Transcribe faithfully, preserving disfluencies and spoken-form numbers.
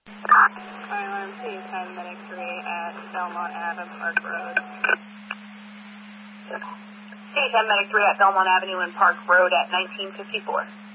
Island C ten Medic three at Belmont Avenue, Park Road. C ten Medic three at Belmont Avenue and Park Road at nineteen fifty-four.